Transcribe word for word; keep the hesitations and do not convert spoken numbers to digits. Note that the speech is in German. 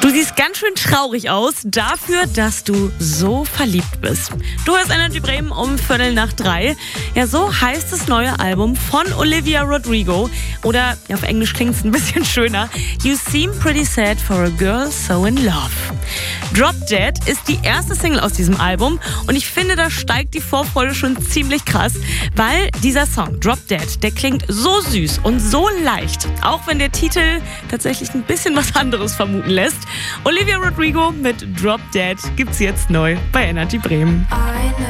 Du siehst ganz schön traurig aus dafür, dass du so verliebt bist. Du hörst Energy Bremen um Viertel nach drei. Ja, so heißt das neue Album von Olivia Rodrigo. Oder ja, auf Englisch klingt es ein bisschen schöner. You seem pretty sad for a girl so in love. Drop Dead ist die erste Single aus diesem Album und ich finde, da steigt die Vorfreude schon ziemlich krass, weil dieser Song Drop Dead, der klingt so süß und so leicht, auch wenn der Titel tatsächlich ein bisschen was anderes vermuten lässt. Olivia Rodrigo mit Drop Dead gibt's jetzt neu bei Energy Bremen.